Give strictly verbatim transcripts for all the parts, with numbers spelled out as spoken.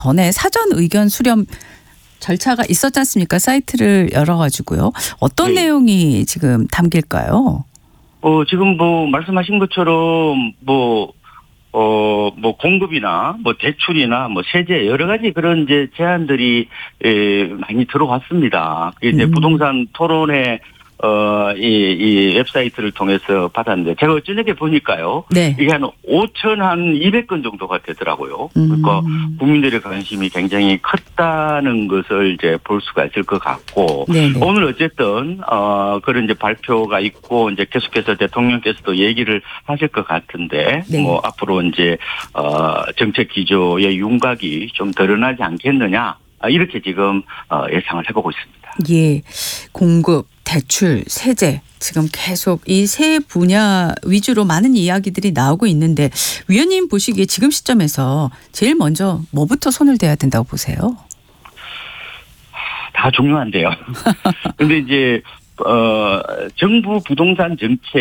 전에 사전 의견 수렴 절차가 있었지 않습니까? 사이트를 열어가지고요. 어떤 네. 내용이 지금 담길까요? 어, 지금 뭐, 말씀하신 것처럼, 뭐, 어, 뭐, 공급이나, 뭐, 대출이나, 뭐, 세제, 여러 가지 그런 이제 제안들이, 에, 많이 들어왔습니다. 그게 이제 음. 부동산 토론회, 어, 이, 이 웹사이트를 통해서 받았는데, 제가 어쩌게 보니까요. 네. 이게 한 오천이백 건 정도가 되더라고요. 그러니까 음. 국민들의 관심이 굉장히 컸다는 것을 이제 볼 수가 있을 것 같고, 네네. 오늘 어쨌든, 어, 그런 이제 발표가 있고, 이제 계속해서 대통령께서도 얘기를 하실 것 같은데, 네. 뭐, 앞으로 이제, 어, 정책 기조의 윤곽이 좀 드러나지 않겠느냐, 아, 이렇게 지금, 어, 예상을 해보고 있습니다. 예. 공급, 대출, 세제 지금 계속 이 세 분야 위주로 많은 이야기들이 나오고 있는데 위원님 보시기에 지금 시점에서 제일 먼저 뭐부터 손을 대야 된다고 보세요? 다 중요한데요. 근데 이제, 어, 정부 부동산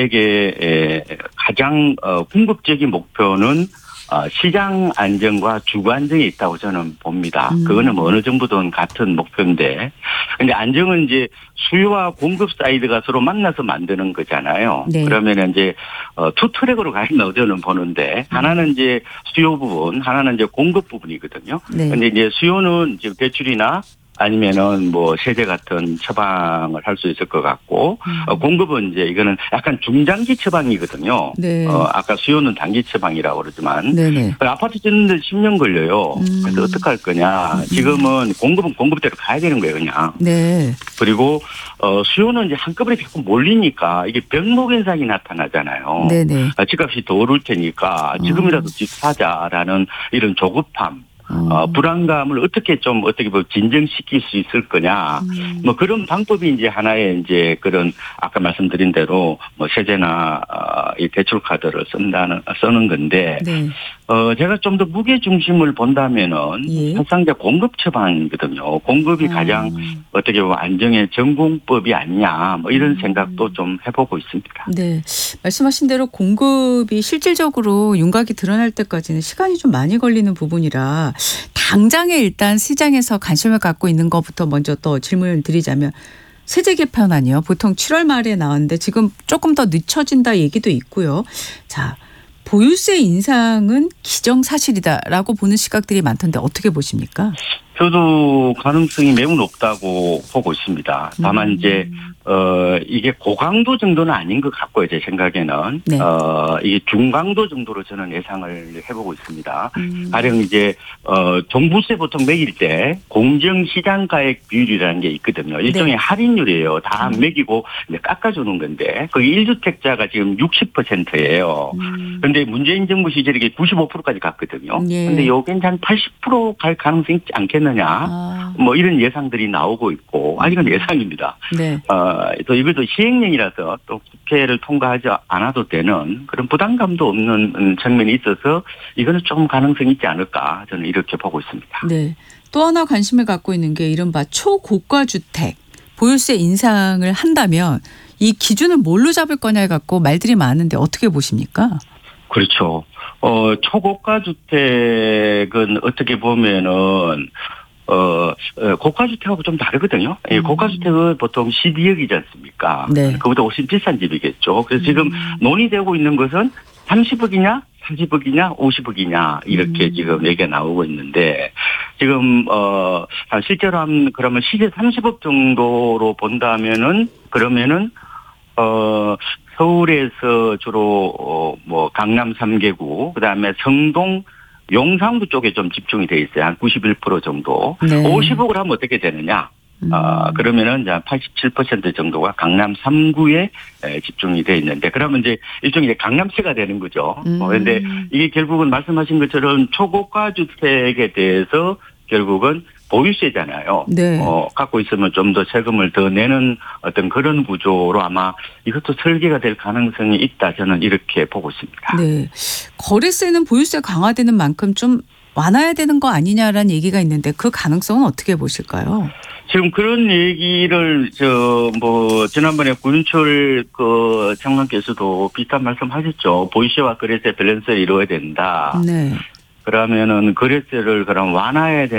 정책의 가장 어, 궁극적인 목표는 어, 시장 안정과 주거 안정에 있다고 저는 봅니다. 음. 그거는 뭐 어느 정부든 같은 목표인데. 근데 안정은 이제 수요와 공급 사이드가 서로 만나서 만드는 거잖아요. 네. 그러면 이제, 어, 투 트랙으로 가 있다고 저는 보는데, 하나는 이제 수요 부분, 하나는 이제 공급 부분이거든요. 네. 근데 이제 수요는 지금 대출이나 아니면은 뭐 세제 같은 처방을 할 수 있을 것 같고, 음. 어, 공급은 이제 이거는 약간 중장기 처방이거든요. 네. 어, 아까 수요는 단기 처방이라고 그러지만, 네네. 아파트 짓는데 십 년 걸려요. 음. 그래서 어떡할 거냐. 지금은 공급은 공급대로 가야 되는 거예요, 그냥. 네. 그리고, 어, 수요는 이제 한꺼번에 자꾸 몰리니까 이게 병목 현상이 나타나잖아요. 네네. 아, 집값이 더 오를 테니까 지금이라도 집 사자라는 이런 조급함. 어, 불안감을 어떻게 좀 어떻게 뭐 진정시킬 수 있을 거냐. 음. 뭐 그런 방법이 이제 하나의 이제 그런 아까 말씀드린 대로 뭐 세제나 어, 이 대출 카드를 쓴다는 쓰는 건데 네. 어 제가 좀 더 무게 중심을 본다면은 예. 사실상 이제 공급 처방이거든요. 공급이 아. 가장 어떻게 보면 안정의 전공법이 아니냐 뭐 이런 음. 생각도 좀 해보고 있습니다. 네. 말씀하신 대로 공급이 실질적으로 윤곽이 드러날 때까지는 시간이 좀 많이 걸리는 부분이라 당장에 일단 시장에서 관심을 갖고 있는 것부터 먼저 또 질문을 드리자면 세제 개편안이요. 보통 칠월 말에 나왔는데 지금 조금 더 늦춰진다 얘기도 있고요. 자, 보유세 인상은 기정사실이다라고 보는 시각들이 많던데 어떻게 보십니까? 저도 가능성이 매우 높다고 보고 있습니다. 다만 음. 이제 어 이게 고강도 정도는 아닌 것 같고요. 제 생각에는 네. 어 이게 중강도 정도로 저는 예상을 해보고 있습니다. 음. 가령 이제 어 종부세 보통 매길 때 공정시장가액 비율이라는 게 있거든요. 일종의 네. 할인율이에요. 다 안 매기고 이제 깎아주는 건데 그 일 주택자가 지금 육십 퍼센트예요. 음. 그런데 문재인 정부 시절에 이게 구십오 퍼센트까지 갔거든요. 예. 근데 요게 한 팔십 퍼센트 갈 가능성이 있지 않겠느냐. 아. 뭐 이런 예상들이 나오고 있고 아직은 예상입니다. 네. 어, 또 이것도 시행령이라서 또 국회를 통과하지 않아도 되는 그런 부담감도 없는 측면이 있어서 이거는 조금 가능성이 있지 않을까 저는 이렇게 보고 있습니다. 네. 또 하나 관심을 갖고 있는 게 이른바 초고가 주택 보유세 인상을 한다면 이 기준을 뭘로 잡을 거냐에 갖고 말들이 많은데 어떻게 보십니까? 그렇죠. 어, 초고가 주택은 어떻게 보면은 어, 고가주택하고 좀 다르거든요. 음. 고가주택은 보통 십이억이지 않습니까? 네. 그보다 훨씬 비싼 집이겠죠. 그래서 지금 음. 논의되고 있는 것은 삼십억이냐, 사십억이냐, 오십억이냐, 이렇게 음. 지금 얘기가 나오고 있는데, 지금, 어, 실제로 한, 그러면 시세 삼십억 정도로 본다면은, 그러면은, 어, 서울에서 주로, 어, 뭐, 강남 삼 개구, 그 다음에 성동, 용산구 쪽에 좀 집중이 돼 있어요. 한 구십일 퍼센트 정도. 네. 오십억을 하면 어떻게 되느냐? 음. 어, 그러면은 이제 팔십칠 퍼센트 정도가 강남 삼 구에 집중이 돼 있는데, 그러면 이제 일종의 강남세가 되는 거죠. 음. 그런데 이게 결국은 말씀하신 것처럼 초고가 주택에 대해서 결국은 보유세잖아요. 네. 어, 갖고 있으면 좀 더 세금을 더 내는 어떤 그런 구조로 아마 이것도 설계가 될 가능성이 있다. 저는 이렇게 보고 있습니다. 네. 거래세는 보유세 강화되는 만큼 좀 완화해야 되는 거 아니냐라는 얘기가 있는데 그 가능성은 어떻게 보실까요? 지금 그런 얘기를 저 뭐 지난번에 구윤철 그 장관께서도 비슷한 말씀하셨죠. 보유세와 거래세 밸런스를 이루어야 된다. 네. 그러면은 거래세를 그럼 완화해야 되는